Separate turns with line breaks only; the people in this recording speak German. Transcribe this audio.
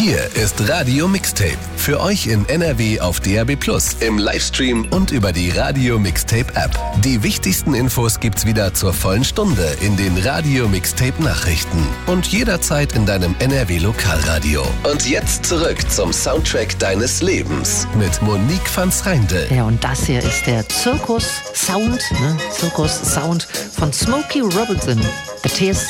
Hier ist Radio Mixtape. Für euch in NRW auf DAB+, im Livestream und über die Radio Mixtape App. Die wichtigsten Infos gibt's wieder zur vollen Stunde in den Radio Mixtape Nachrichten und jederzeit in deinem NRW Lokalradio. Und jetzt zurück zum Soundtrack deines Lebens mit Monique van 's Reindl.
Ja, und das hier ist der Zirkus Sound von Smokey Robinson. The Tears